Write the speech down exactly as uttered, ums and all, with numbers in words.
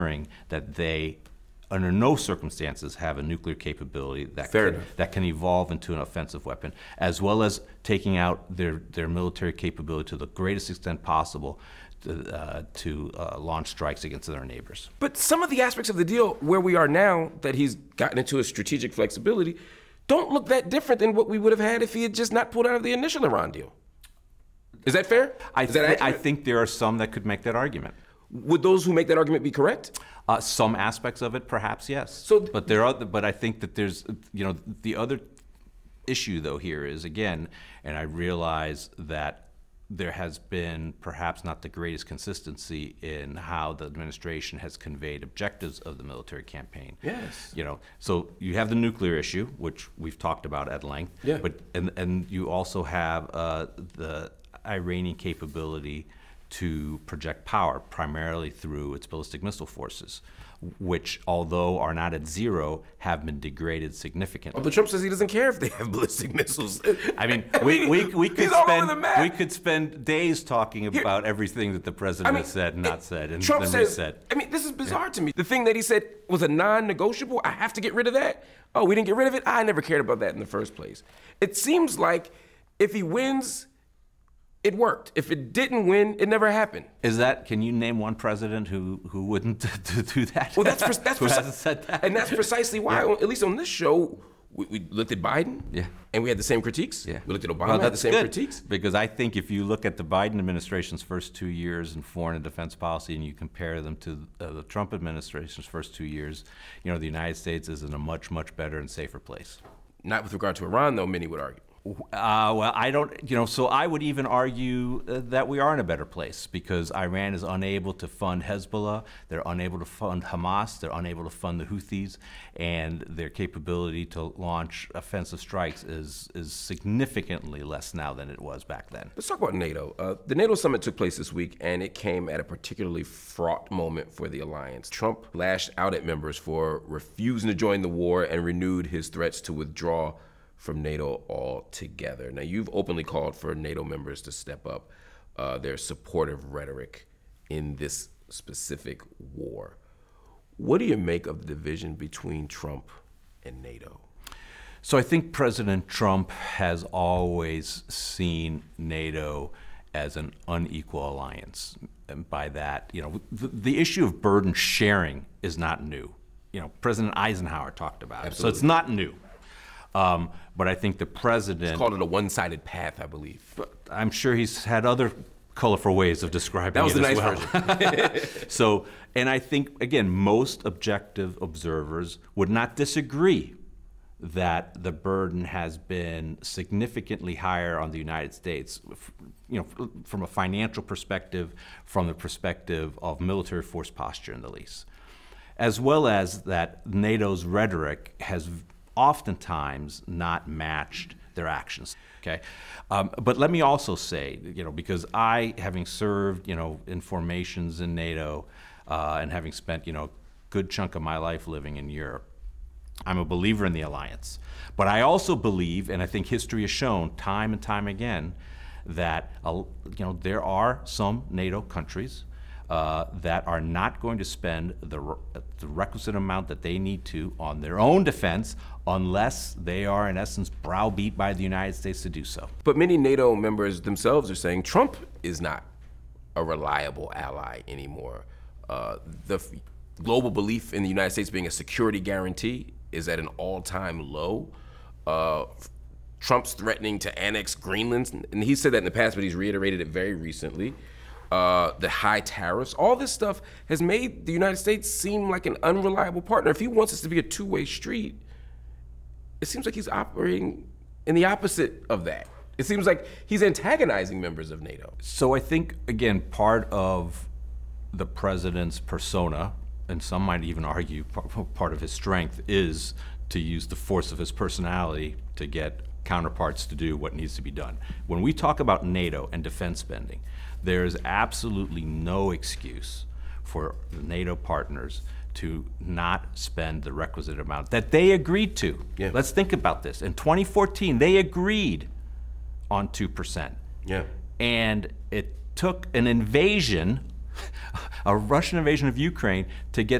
that they, under no circumstances, have a nuclear capability that Fair can, enough. that can evolve into an offensive weapon, as well as taking out their, their military capability to the greatest extent possible to, uh, to uh, launch strikes against their neighbors. But some of the aspects of the deal where we are now, that he's gotten into a strategic flexibility, don't look that different than what we would have had if he had just not pulled out of the initial Iran deal. Is that fair? I, Is that th- I accurate? think there are some that could make that argument. Would those who make that argument be correct? Uh, some aspects of it, perhaps, yes. So, but there are, but I think that there's, you know, the other issue though here is, again, and I realize that there has been perhaps not the greatest consistency in how the administration has conveyed objectives of the military campaign. Yes. You know, so you have the nuclear issue, which we've talked about at length. Yeah. But and and you also have uh, the Iranian capability to project power, primarily through its ballistic missile forces, which, although are not at zero, have been degraded significantly. Oh, but Trump says he doesn't care if they have ballistic missiles. I mean, we, we, we could He's all over spend the map. we could spend days talking about everything that the president I mean, has said and not it- said and, Trump and says, said. I mean, this is bizarre to me. The thing that he said was a non-negotiable. I have to get rid of that. Oh, we didn't get rid of it? I never cared about that in the first place. It seems like if he wins, it worked. If it didn't win, it never happened. Is that? Can you name one president who who wouldn't do that? Well, that's pre- that's who preci- hasn't said that, and that's precisely why, Yeah. at least on this show, we, we looked at Biden, Yeah. and we had the same critiques. Yeah. We looked at Obama, Well, had the that's same good, critiques. because I think if you look at the Biden administration's first two years in foreign and defense policy and you compare them to uh, the Trump administration's first two years, you know, the United States is in a much, much better and safer place. Not with regard to Iran, though, many would argue. Uh, well, I don't, you know, so I would even argue uh, that we are in a better place because Iran is unable to fund Hezbollah, they're unable to fund Hamas, they're unable to fund the Houthis, and their capability to launch offensive strikes is, is significantly less now than it was back then. Let's talk about NATO. Uh, the NATO summit took place this week, and it came at a particularly fraught moment for the alliance. Trump lashed out at members for refusing to join the war and renewed his threats to withdraw from NATO altogether. Now, you've openly called for NATO members to step up uh, their supportive rhetoric in this specific war. What do you make of the division between Trump and NATO? So I think President Trump has always seen NATO as an unequal alliance. And by that, you know, the, the issue of burden sharing is not new. You know, President Eisenhower talked about Absolutely. it, so it's not new. Um, but I think the president... It's called it a one-sided path, I believe. I'm sure he's had other colorful ways of describing That was it the as nice well. version. So, and I think, again, most objective observers would not disagree that the burden has been significantly higher on the United States, you know, from a financial perspective, from the perspective of military force posture in the least, as well as that NATO's rhetoric has oftentimes not matched their actions. Okay, um, but let me also say, you know, because I, having served, you know, in formations in NATO, uh, and having spent, you know, a good chunk of my life living in Europe, I'm a believer in the alliance. But I also believe, and I think history has shown time and time again, that uh, you know, there are some NATO countries uh, that are not going to spend the, the requisite amount that they need to on their own defense unless they are, in essence, browbeat by the United States to do so. But many NATO members themselves are saying Trump is not a reliable ally anymore. Uh, the f- global belief in the United States being a security guarantee is at an all-time low. Uh, Trump's threatening to annex Greenland, and he said that in the past, but he's reiterated it very recently. Uh, the high tariffs, all this stuff has made the United States seem like an unreliable partner. If he wants us to be a two-way street, it seems like he's operating in the opposite of that. It seems like he's antagonizing members of NATO. So I think, again, part of the president's persona, and some might even argue part of his strength, is to use the force of his personality to get counterparts to do what needs to be done. When we talk about NATO and defense spending, there is absolutely no excuse for the NATO partners to not spend the requisite amount that they agreed to. Yeah. Let's think about this. In twenty fourteen, they agreed on two percent. Yeah. And it took an invasion a Russian invasion of Ukraine to get